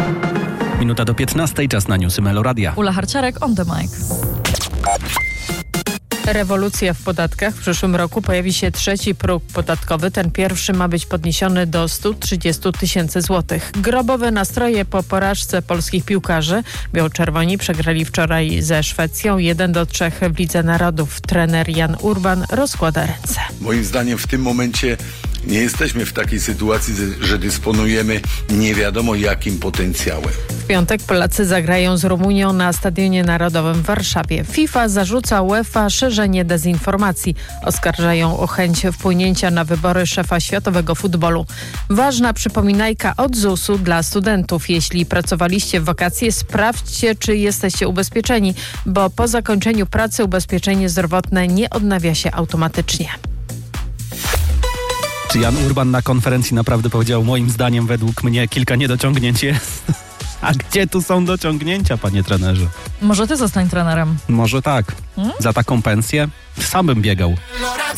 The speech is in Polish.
Minuta do 15, czas na newsy Meloradia. Ula Harciarek, on the mic. Rewolucja w podatkach. W przyszłym roku pojawi się trzeci próg podatkowy. Ten pierwszy ma być podniesiony do 130 000 złotych. Grobowe nastroje po porażce polskich piłkarzy. Biało-czerwoni przegrali wczoraj ze Szwecją 1-3 w Lidze Narodów. Trener Jan Urban rozkłada ręce. Moim zdaniem w tym momencie nie jesteśmy w takiej sytuacji, że dysponujemy nie wiadomo jakim potencjałem. W piątek Polacy zagrają z Rumunią na Stadionie Narodowym w Warszawie. FIFA zarzuca UEFA szerzenie dezinformacji. Oskarżają o chęć wpłynięcia na wybory szefa światowego futbolu. Ważna przypominajka od ZUS-u dla studentów. Jeśli pracowaliście w wakacje, sprawdźcie, czy jesteście ubezpieczeni, bo po zakończeniu pracy ubezpieczenie zdrowotne nie odnawia się automatycznie. Czy Jan Urban na konferencji naprawdę powiedział, moim zdaniem, według mnie, kilka niedociągnięć jest? A gdzie tu są dociągnięcia, panie trenerze? Może ty zostań trenerem. Może tak. Za taką pensję sam bym biegał.